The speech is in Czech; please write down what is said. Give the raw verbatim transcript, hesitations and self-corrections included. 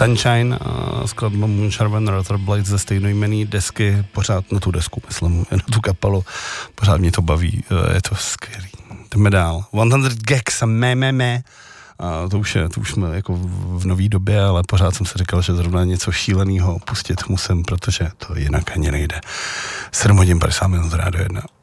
Sunshine a skladba Moonshine Razorblades ze stejnojmenný desky, pořád na tu desku, myslím, na tu kapelu, pořád mě to baví, je to skvělý. Jdeme dál. sto Gags a mé, mé, mé. A to už je, to už jsme jako v nový době, ale pořád jsem si říkal, že zrovna něco šíleného pustit musím, protože to jinak ani nejde. sedm hodin padesát minut rádio jedna.